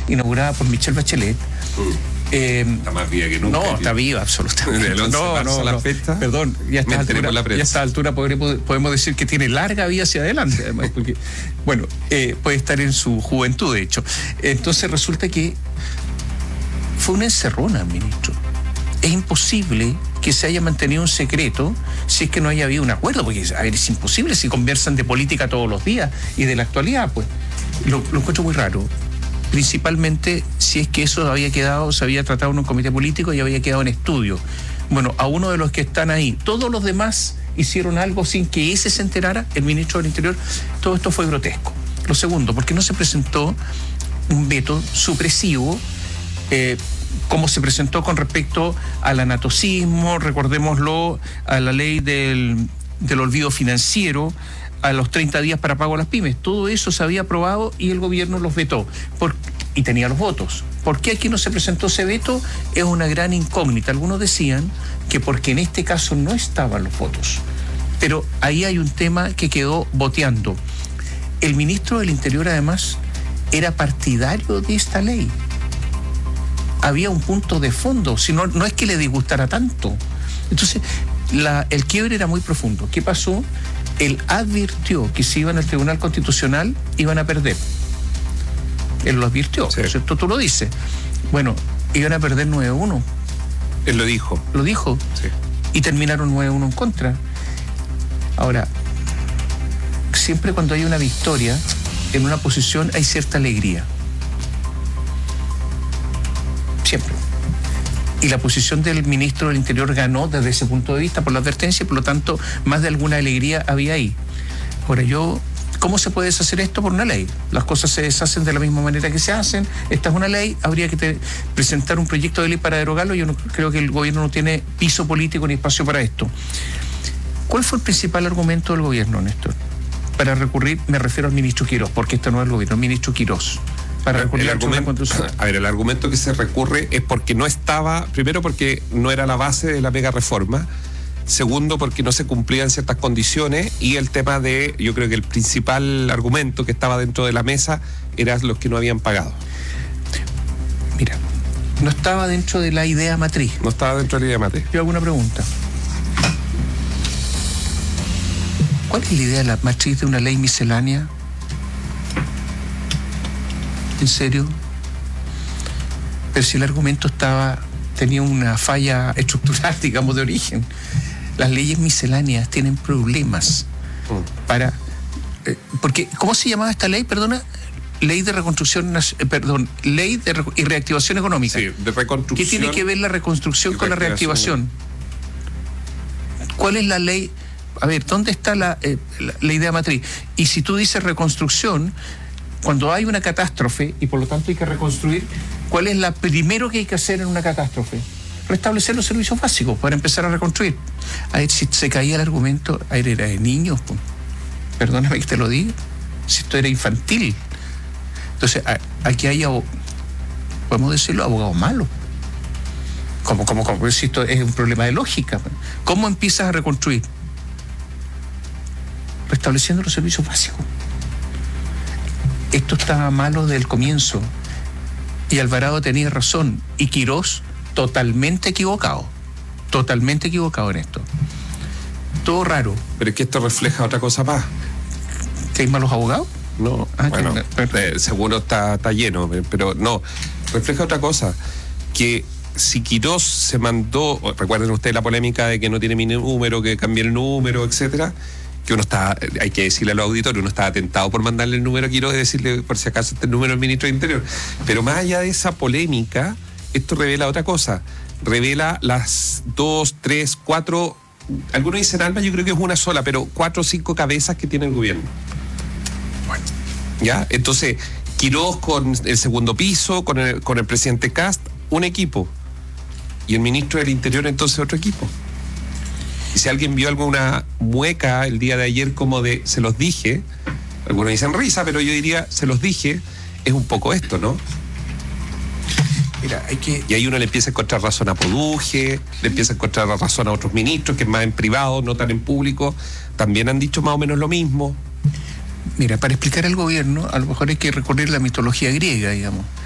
inaugurada por Michelle Bachelet. Está más viva que nunca. No, está viva, absolutamente. Del 11 de marzo a la fecha. Perdón, ya a esta altura podemos decir que tiene larga vida hacia adelante, además, porque, bueno, puede estar en su juventud, de hecho. Entonces resulta que fue una encerrona, ministro. Es imposible que se haya mantenido un secreto si es que no haya habido un acuerdo, porque, a ver, es imposible si conversan de política todos los días y de la actualidad, pues. Lo encuentro muy raro. Principalmente si es que eso se había tratado en un comité político y había quedado en estudio. Bueno, a uno de los que están ahí, todos los demás hicieron algo sin que ese se enterara, el ministro del Interior. Todo esto fue grotesco. Lo segundo, porque no se presentó un veto supresivo, como se presentó con respecto al anatocismo, recordémoslo, a la ley del olvido financiero, a los 30 días para pago a las pymes. Todo eso se había aprobado y el gobierno los vetó y tenía los votos. ¿Por qué aquí no se presentó ese veto? Es una gran incógnita. Algunos decían que porque en este caso no estaban los votos. Pero ahí hay un tema que quedó boteando. El ministro del Interior, además, era partidario de esta ley. Había un punto de fondo, si no es que le disgustara tanto. Entonces, el quiebre era muy profundo. ¿Qué pasó? Él advirtió que si iban al Tribunal Constitucional iban a perder. Él lo advirtió, sí. ¿Cierto? Tú lo dices. Bueno, iban a perder 9-1. Él lo dijo. Lo dijo. Sí. Y terminaron 9-1 en contra. Ahora, siempre cuando hay una victoria en una posición hay cierta alegría. Siempre. Y la posición del ministro del Interior ganó desde ese punto de vista por la advertencia y por lo tanto más de alguna alegría había ahí. Ahora ¿cómo se puede deshacer esto? Por una ley. Las cosas se deshacen de la misma manera que se hacen. Esta es una ley, habría que presentar un proyecto de ley para derogarlo. Yo no creo que el gobierno no tiene piso político ni espacio para esto. ¿Cuál fue el principal argumento del gobierno, Néstor? Para recurrir, me refiero al ministro Quirós, porque este no es el gobierno, el ministro Quirós. El argumento que se recurre es porque no estaba, primero porque no era la base de la mega reforma, segundo porque no se cumplían ciertas condiciones y el tema yo creo que el principal argumento que estaba dentro de la mesa eran los que no habían pagado. Mira, no estaba dentro de la idea matriz. No estaba dentro de la idea matriz. Yo hago una pregunta. ¿Cuál es la idea de la matriz de una ley miscelánea? ¿En serio? Pero si el argumento tenía una falla estructural, digamos, de origen. Las leyes misceláneas tienen problemas porque, ¿cómo se llamaba esta ley? Perdona, ley de reconstrucción, ley y reactivación económica. Sí, de reconstrucción. ¿Qué tiene que ver la reconstrucción con la reactivación? ¿Cuál es la ley? A ver, ¿dónde está la idea matriz? Y si tú dices reconstrucción, cuando hay una catástrofe y por lo tanto hay que reconstruir, ¿cuál es la primero que hay que hacer en una catástrofe? Restablecer los servicios básicos para empezar a reconstruir. A ver, si se caía el argumento, era de niños, pues. Perdóname que te lo diga, si esto era infantil. Entonces, aquí hay, podemos decirlo, abogados malos. ¿Cómo? Si esto es un problema de lógica. Pues. ¿Cómo empiezas a reconstruir? Restableciendo los servicios básicos. Esto estaba malo desde el comienzo y Alvarado tenía razón y Quirós totalmente equivocado en esto. Todo raro. Pero es que esto refleja otra cosa más. ¿Que hay malos abogados? No, bueno, seguro está lleno, pero no, refleja otra cosa, que si Quirós se mandó, recuerden ustedes la polémica de que no tiene mi número, que cambié el número, etcétera, que uno está, hay que decirle a los auditores, uno está atentado por mandarle el número a Quirós y decirle por si acaso este número del ministro del Interior. Pero más allá de esa polémica, esto revela otra cosa. Revela las 2, 3, 4, algunos dicen alma, yo creo que es una sola, pero 4 o 5 cabezas que tiene el gobierno. Bueno. ¿Ya? Entonces, Quirós con el segundo piso, con el presidente Kast, un equipo. Y el ministro del Interior, entonces, otro equipo. Y si alguien vio alguna mueca el día de ayer como de se los dije, algunos dicen risa, pero yo diría se los dije, es un poco esto, ¿no? Mira, y ahí uno le empieza a encontrar razón a Poduje, le empieza a encontrar razón a otros ministros que más en privado, no tan en público, también han dicho más o menos lo mismo. Mira, para explicar al gobierno, a lo mejor hay que recurrir a la mitología griega, digamos.